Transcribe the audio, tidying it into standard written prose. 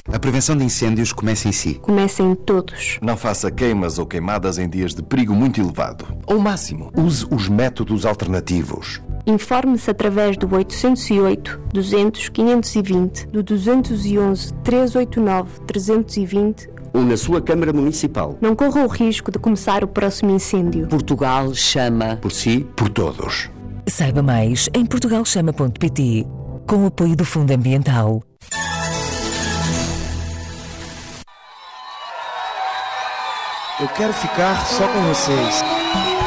A prevenção de incêndios começa em si. Começa em todos. Não faça queimas ou queimadas em dias de perigo muito elevado. Ao máximo, use os métodos alternativos. Informe-se através do 808 200 520, do 211 389 320 ou na sua Câmara Municipal. Não corra o risco de começar o próximo incêndio. Portugal chama por si, por todos. Saiba mais em portugalchama.pt, com o apoio do Fundo Ambiental. Eu quero ficar só com vocês.